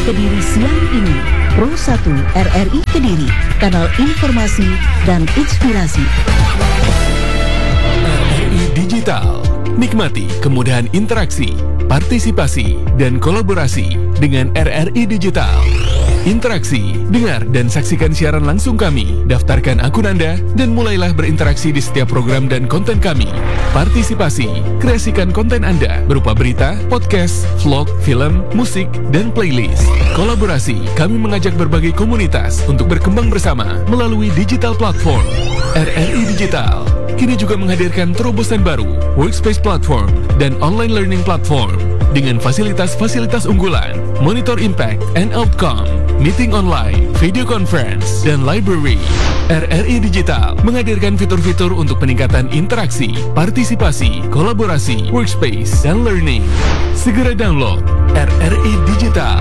Kediri siang ini. Pro 1 RRI Kediri, kanal informasi dan inspirasi. RRI Digital. Nikmati kemudahan interaksi, partisipasi, dan kolaborasi dengan RRI Digital. Interaksi, dengar dan saksikan siaran langsung kami, daftarkan akun Anda, dan mulailah berinteraksi di setiap program dan konten kami. Partisipasi, kreasikan konten Anda berupa berita, podcast, vlog, film, musik, dan playlist. Kolaborasi, kami mengajak berbagai komunitas untuk berkembang bersama melalui digital platform. RRI Digital kini juga menghadirkan terobosan baru, workspace platform, dan online learning platform dengan fasilitas-fasilitas unggulan, monitor impact and outcome, meeting online, video conference, dan library. RRI Digital menghadirkan fitur-fitur untuk peningkatan interaksi, partisipasi, kolaborasi, workspace, dan learning. Segera download RRI Digital.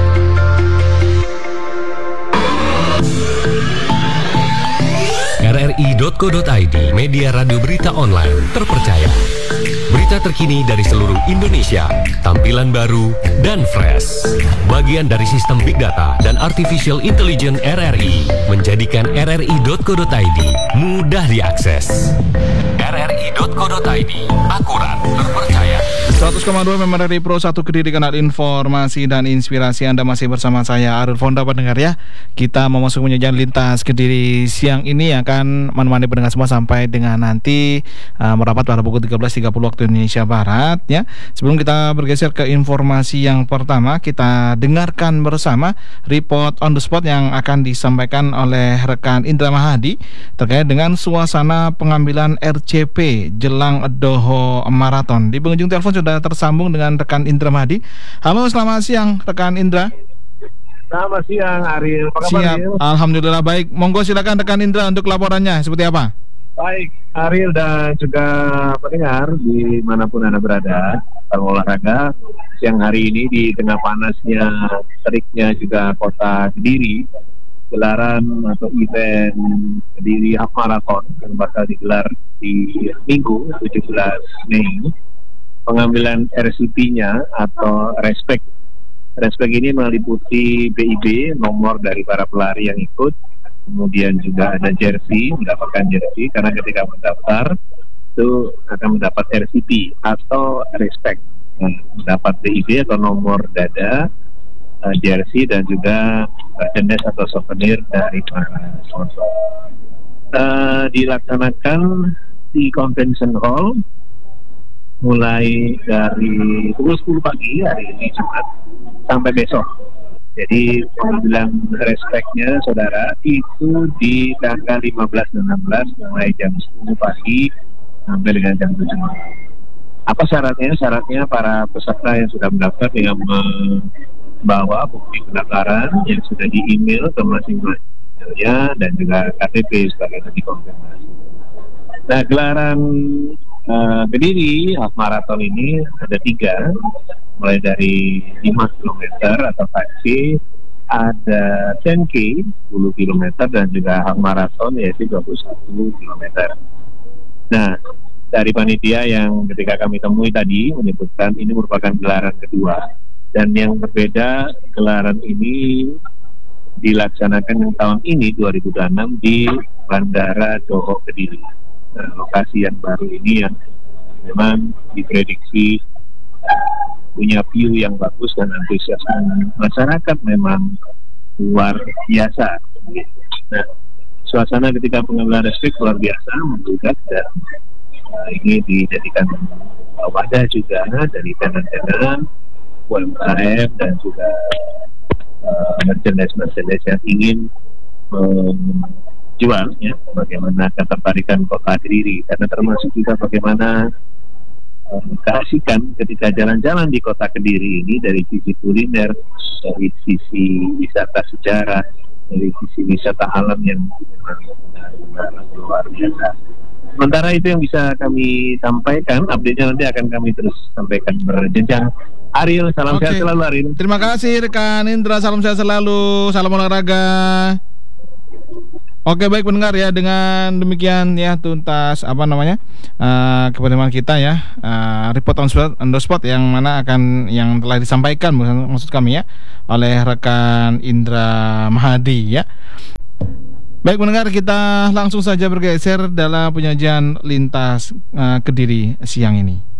RRI.co.id, media radio berita online terpercaya. Berita terkini dari seluruh Indonesia, tampilan baru dan fresh. Bagian dari sistem Big Data dan Artificial Intelligence RRI menjadikan RRI.co.id mudah diakses. RRI.co.id, akurat, terpercaya. 100,2 memang dari Pro 1 Kediri, kanal informasi dan inspirasi. Anda masih bersama saya Arul Fonda, pendengar ya. Kita memasuki jalan lintas Kediri siang ini akan menemani pendengar semua sampai dengan nanti merapat pada pukul 13.30 waktu Indonesia Barat ya. Sebelum kita bergeser ke informasi yang pertama, kita dengarkan bersama report on the spot yang akan disampaikan oleh rekan Indra Mahadi terkait dengan suasana pengambilan RCP jelang Doho Marathon. Di penghujung telepon sudah tersambung dengan rekan Indra Mahadi. Halo, selamat siang rekan Indra. Selamat siang Ariel. Apa kabar, Ariel? Alhamdulillah baik. Monggo silakan rekan Indra untuk laporannya seperti apa? Baik, Ariel dan juga pendengar dimanapun Anda berada, olahraga siang hari ini di tengah panasnya, teriknya juga kota Kediri, gelaran atau event Kediri Half Marathon yang bakal digelar di Minggu 17 Mei. Pengambilan RCP-nya atau respect ini meliputi BIB, nomor dari para pelari yang ikut, kemudian juga ada jersey, mendapatkan jersey karena ketika mendaftar itu akan mendapat RCP atau respect, mendapat BIB atau nomor dada, jersey, dan juga merchandise atau souvenir dari para sponsor. Dilaksanakan di Convention Hall mulai dari pukul 10 pagi hari ini Jumat sampai besok. Jadi pengambilan respect-nya saudara itu di tanggal 15 dan 16 mulai jam 10 pagi sampai dengan jam 7 malam. Apa syaratnya? Syaratnya para peserta yang sudah mendaftar dengan membawa bukti pendaftaran yang sudah di-email ke masing-masingnya dan juga KTP sebagai bukti konfirmasi. Nah, gelaran Kediri Half Marathon ini ada 3, mulai dari 5 km atau 5K, ada 10K 10 km dan juga Half Marathon yaitu 21 km. Nah, dari panitia yang ketika kami temui tadi menyebutkan ini merupakan gelaran kedua, dan yang berbeda gelaran ini dilaksanakan yang tahun ini 2026 di Bandara Doho Kediri. Nah, lokasi yang baru ini yang memang diprediksi punya view yang bagus dan antusiasme masyarakat memang luar biasa. Nah, suasana ketika pengambilan respect luar biasa, menggugat, dan ini dijadikan wadah juga dari tenan-tenan UMKM dan juga merchandise yang ingin jual ya, bagaimana ketertarikan kota Kediri, karena termasuk juga bagaimana keasikan ketika jalan-jalan di kota Kediri ini dari sisi kuliner, dari sisi wisata sejarah, dari sisi wisata alam yang memang benar-benar luar biasa. Sementara itu yang bisa kami sampaikan, update-nya nanti akan kami terus sampaikan berjenjang. Ariel, salam sehat selalu Ariel. Terima kasih rekan Indra, salam sehat selalu, salam olahraga. Oke, baik pendengar ya, dengan demikian ya tuntas kepentingan kita ya, report on the spot yang mana yang telah disampaikan maksud kami ya oleh rekan Indra Mahadi ya. Baik pendengar, kita langsung saja bergeser dalam penyajian lintas Kediri siang ini.